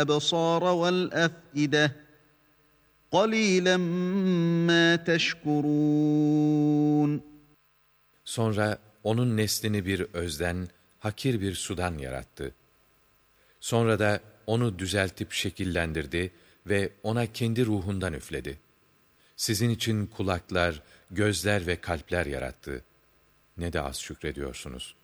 الأبصار والأفئدة قليلا ما تشكرون. Sonra onun neslini bir özden, hakir bir sudan yarattı. Sonra da onu düzeltip şekillendirdi ve ona kendi ruhundan üfledi. Sizin için kulaklar, gözler ve kalpler yarattı. Ne de az şükrediyorsunuz.